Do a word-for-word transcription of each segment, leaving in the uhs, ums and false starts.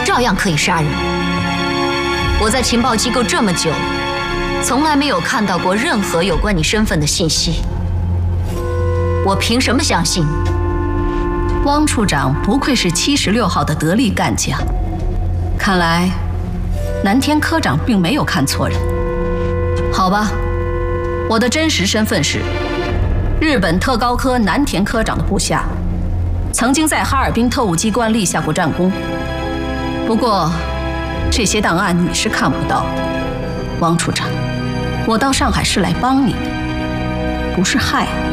照样可以杀人。我在情报机构这么久，从来没有看到过任何有关你身份的信息。我凭什么相信你？ 汪处长不愧是七十六号的得力干将，看来南天科长并没有看错人。好吧，我的真实身份是日本特高科南田科长的部下，曾经在哈尔滨特务机关立下过战功。不过这些档案你是看不到的，汪处长，我到上海是来帮你的，不是害你。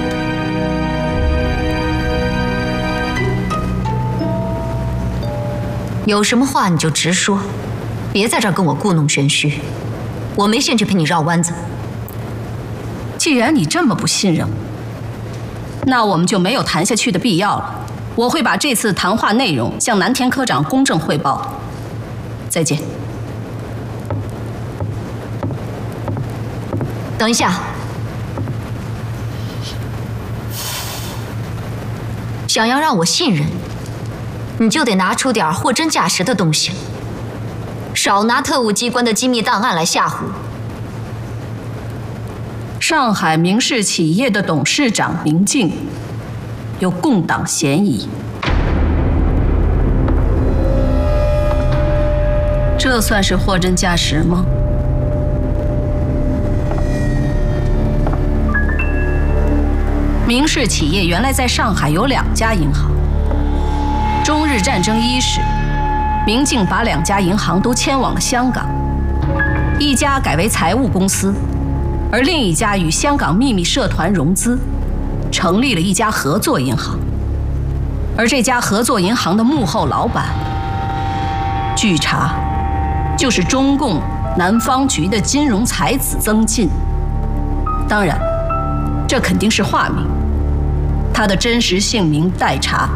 有什么话你就直说，别在这儿跟我故弄玄虚，我没兴趣陪你绕弯子。 既然你这么不信任我，那我们就没有谈下去的必要了。我会把这次谈话内容向南田科长公正汇报。再见。 等一下，想要让我信任，你就得拿出点货真价实的东西，少拿特务机关的机密档案来吓唬我。 上海明氏企业的董事长明镜有共党嫌疑，这算是货真价实吗？明氏企业原来在上海有两家银行，中日战争伊始，明镜把两家银行都迁往了香港，一家改为财务公司，而另一家与香港秘密社团融资，成立了一家合作银行。而这家合作银行的幕后老板，据查就是中共南方局的金融才子曾进。当然，这肯定是化名，他的真实姓名待查。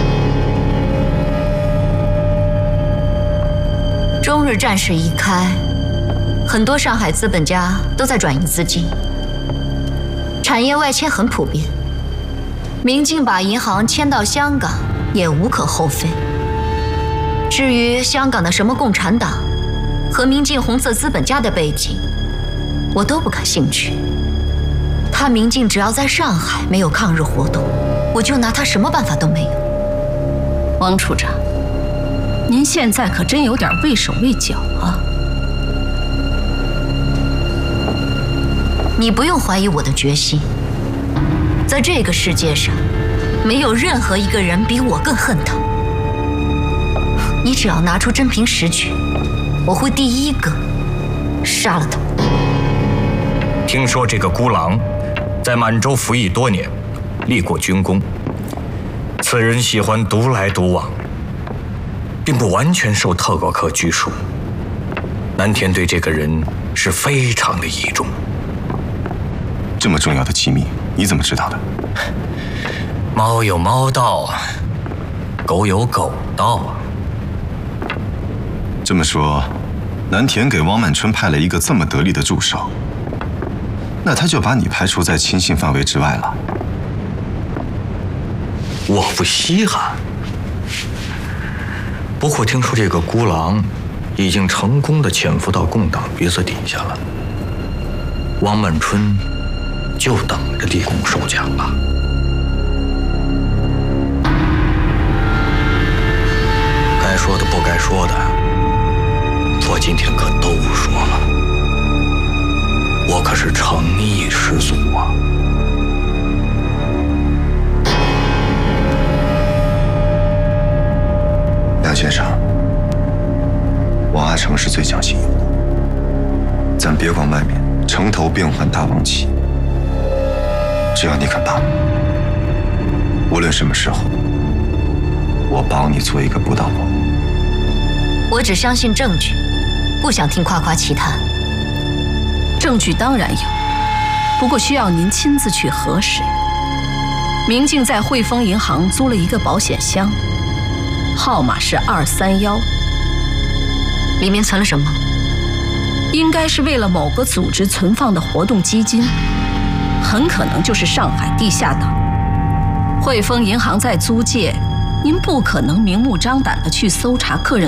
中日战事一开，很多上海资本家都在转移资金，产业外迁很普遍。明镜把银行迁到香港也无可厚非。至于香港的什么共产党和明镜红色资本家的背景，我都不感兴趣。他明镜只要在上海没有抗日活动，我就拿他什么办法都没有。 汪处长，您现在可真有点畏手畏脚啊！ 你不用怀疑我的决心，在这个世界上，没有任何一个人比我更恨他。你只要拿出真凭实据，我会第一个杀了他。 听说这个孤狼在满洲服役多年，立过军功。此人喜欢独来独往，并不完全受特高科拘束。南田对这个人是非常的倚重。 这么重要的机密，你怎么知道的？ 猫有猫道，狗有狗道啊。 这么说，南田给汪满春派了一个这么得力的助手，那他就把你排除在亲信范围之外了。 我不稀罕。不过听说这个孤狼已经成功的潜伏到共党鼻子底下了，汪满春就等着立功受奖了。该说的不该说的，我今天可都说了。我可是诚意十足啊！ 梁先生，王阿成是最讲信用的，咱别管外面城头变幻大王旗，只要你肯帮，无论什么时候，我保你做一个不到我。 我只相信证据，不想听夸夸其谈。 证据当然有，不过需要您亲自去核实。明镜在汇丰银行租了一个保险箱，号码是二三幺， 里面存了什么？ 应该是为了某个组织存放的活动基金，很可能就是上海地下党。汇丰银行在租界，您不可能明目张胆地去搜查个人